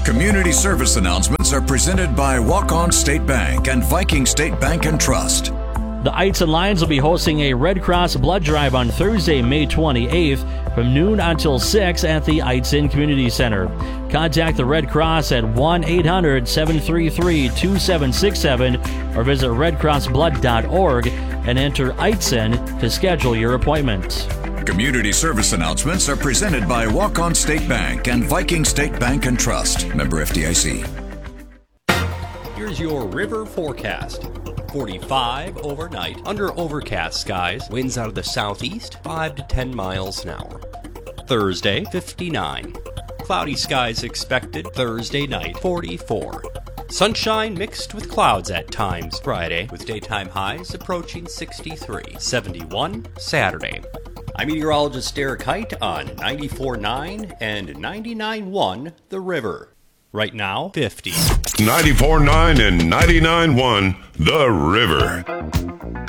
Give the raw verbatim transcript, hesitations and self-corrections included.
Community service announcements are presented by Walk-On State Bank and Viking State Bank and Trust. The Eitzen Lions will be hosting a Red Cross blood drive on Thursday, May twenty-eighth from noon until six at the Eitzen Community Center. Contact the Red Cross at one eight hundred seven three three two seven six seven or visit red cross blood dot org and enter Eitzen to schedule your appointment. Community service announcements are presented by Walk-On State Bank and Viking State Bank and Trust. Member F D I C. Here's your river forecast. forty-five overnight, under overcast skies, winds out of the southeast, five to ten miles an hour. Thursday, fifty-nine. Cloudy skies expected Thursday night, forty-four. Sunshine mixed with clouds at times Friday, with daytime highs approaching sixty-three. seventy-one Saturday. I'm meteorologist Derek Height on ninety-four point nine and ninety-nine point one The River. Right now, fifty. ninety-four point nine and ninety-nine point one The River.